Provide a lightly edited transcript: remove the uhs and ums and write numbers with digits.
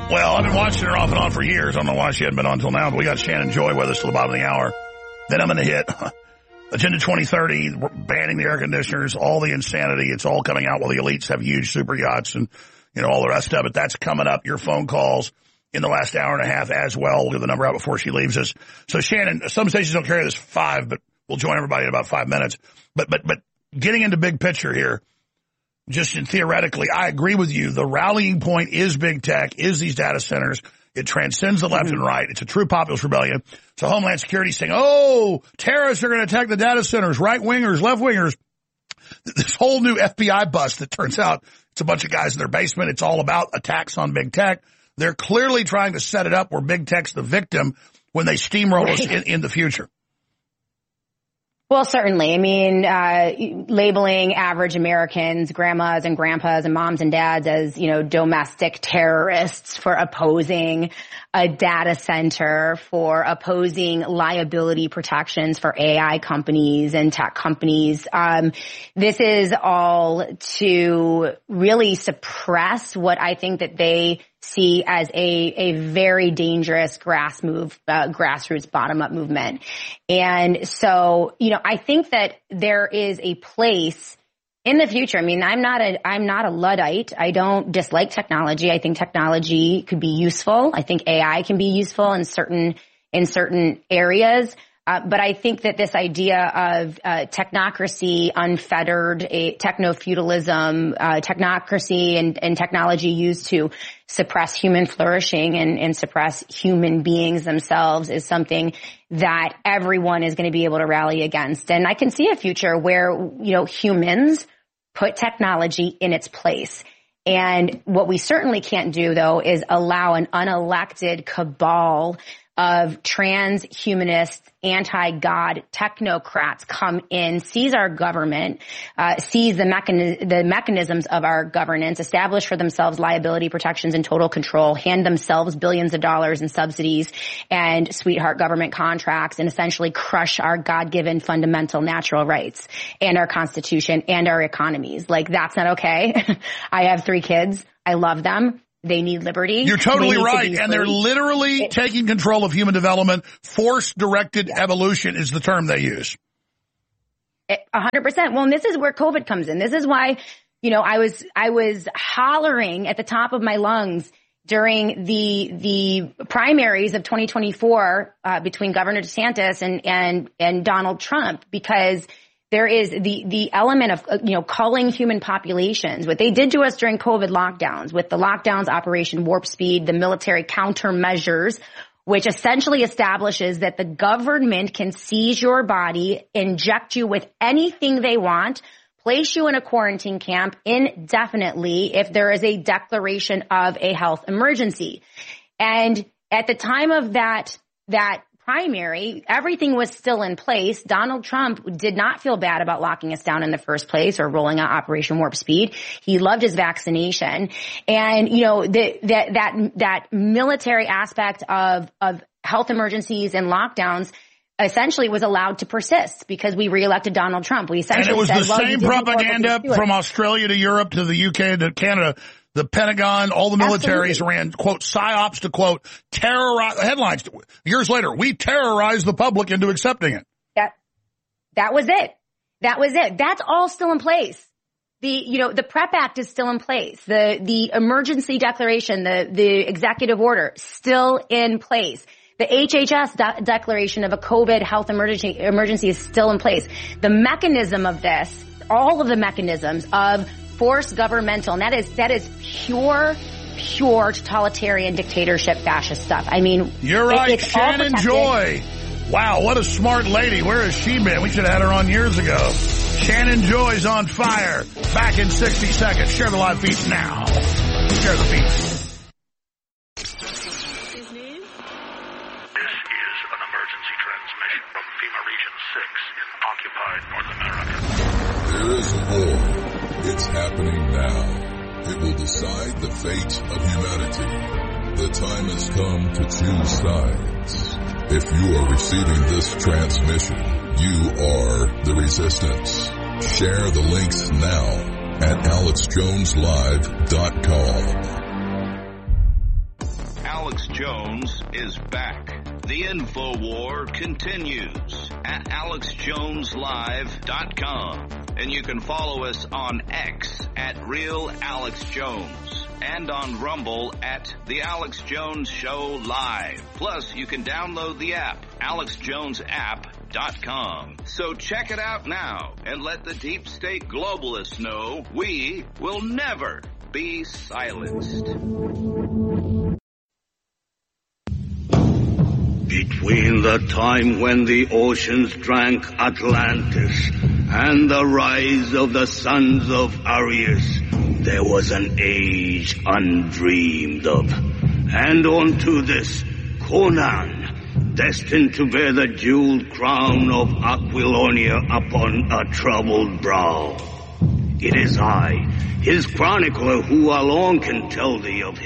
Well, I've been watching her off and on for years. I don't know why she hadn't been on until now, but we got Shannon Joy with us till the bottom of the hour. Then I'm going to hit Agenda 2030, banning the air conditioners, all the insanity. It's all coming out while the elites have huge super yachts and, all the rest of it. That's coming up. Your phone calls in the last hour and a half as well. We'll get the number out before she leaves us. So Shannon, some stations don't carry this 5, but we'll join everybody in about 5 minutes. But getting into big picture here, just theoretically, I agree with you. The rallying point is big tech, is these data centers. It transcends the left and right. It's a true populist rebellion. So Homeland Security is saying, terrorists are going to attack the data centers, right-wingers, left-wingers. This whole new FBI bust that turns out it's a bunch of guys in their basement. It's all about attacks on big tech. They're clearly trying to set it up where big tech's the victim when they steamroll us in the future. Well, certainly. I mean, labeling average Americans, grandmas and grandpas and moms and dads as, domestic terrorists for opposing a data center, for opposing liability protections for AI companies and tech companies. This is all to really suppress what I think that they see as a very dangerous grassroots bottom-up movement. And so, I think that there is a place in the future. I mean, I'm not a Luddite. I don't dislike technology. I think technology could be useful. I think AI can be useful in certain areas. But I think that this idea of technocracy, unfettered, techno-feudalism, technocracy and technology used to suppress human flourishing and suppress human beings themselves is something that everyone is going to be able to rally against. And I can see a future where, humans put technology in its place. And what we certainly can't do, though, is allow an unelected cabal of transhumanist, anti-God technocrats come in, seize our government, seize the mechanisms of our governance, establish for themselves liability protections and total control, hand themselves billions of dollars in subsidies and sweetheart government contracts, and essentially crush our God-given fundamental natural rights and our Constitution and our economies. Like, that's not okay. I have 3 kids. I love them. They need liberty. You're totally right. And they're literally taking control of human development. Force-directed evolution is the term they use. 100%. Well, and this is where COVID comes in. This is why, I was hollering at the top of my lungs during the primaries of 2024 between Governor DeSantis and Donald Trump, because there is the element of, culling human populations. What they did to us during COVID lockdowns, with the lockdowns, Operation Warp Speed, the military countermeasures, which essentially establishes that the government can seize your body, inject you with anything they want, place you in a quarantine camp indefinitely if there is a declaration of a health emergency. And at the time of that primary, everything was still in place. Donald Trump did not feel bad about locking us down in the first place or rolling out Operation Warp Speed. He loved his vaccination. And, that military aspect of health emergencies and lockdowns essentially was allowed to persist because we reelected Donald Trump. We essentially and it was the same propaganda from Australia to Europe to the UK to Canada. The Pentagon, all the militaries ran, quote, psyops to, quote, terrorize, headlines. Years later, we terrorized the public into accepting it. That was it. That's all still in place. The PrEP Act is still in place. The emergency declaration, the executive order, still in place. The HHS declaration of a COVID health emergency is still in place. The mechanism of this, all of the mechanisms of forced governmental, and that is pure totalitarian dictatorship fascist stuff. I mean, you're right, Shannon Joy. Wow, what a smart lady. Where has she been? We should have had her on years ago. Shannon Joy's on fire. Back in 60 seconds. Share the live feed now. Share the feed. This is an emergency transmission from FEMA Region 6 in occupied North America. There is a war. It's happening now. It will decide the fate of humanity. The time has come to choose sides. If you are receiving this transmission, you are the resistance. Share the links now at alexjoneslive.com. Jones is back. The InfoWar continues at AlexJonesLive.com. And you can follow us on X at Real Alex Jones and on Rumble at The Alex Jones Show Live. Plus, you can download the app, AlexJonesApp.com. So check it out now and let the deep state globalists know we will never be silenced. Between the time when the oceans drank Atlantis and the rise of the sons of Arius, there was an age undreamed of. And unto this, Conan, destined to bear the jeweled crown of Aquilonia upon a troubled brow. It is I, his chronicler, who alone can tell thee of